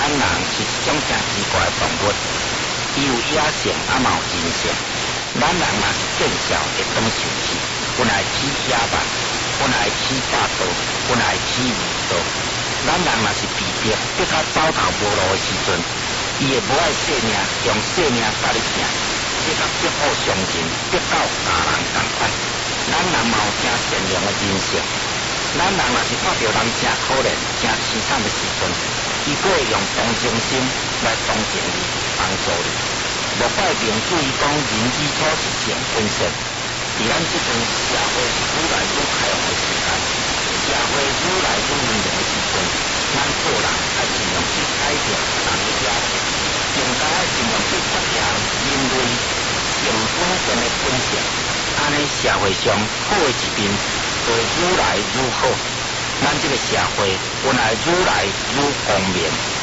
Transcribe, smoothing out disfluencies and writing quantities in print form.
人是一种真奇怪的动物，伊有野性，也嘛有人性。咱人若是见笑会当生气，本来起野蛮，本来起霸道，本来起无道。咱人若是被逼较走投无路的时阵，伊会无爱性命，用性命甲你拼，这甲逼迫伤人，逼到杀人同款。咱人嘛有真善良的人性。咱人若是看到人真可怜、真凄惨的时阵，伊佫会用同情心来同情你、帮助你。莫怪明主伊讲人之初是性本善，伫咱即阵社会愈来愈开放的时代，社会愈来愈文明的时阵，咱做人要尽量去改变人的野性，更加要尽量去发扬人类性本善的本性。安尼社会上好的一面会愈来愈好，咱这个社会本来愈来愈光明。